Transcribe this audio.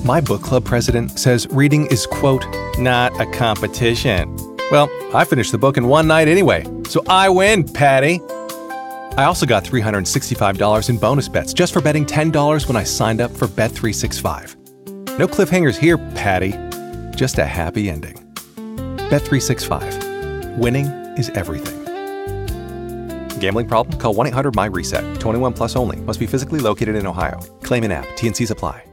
My book club president says reading is, quote, not a competition. Well, I finished the book in one night anyway, so I win, Patty. I also got $365 in bonus bets just for betting $10 when I signed up for Bet365. No cliffhangers here, Patty. Just a happy ending. Bet365. Winning is everything. Gambling problem? Call 1-800-MY-RESET. 21 plus only. Must be physically located in Ohio. Claim in app. T&Cs apply.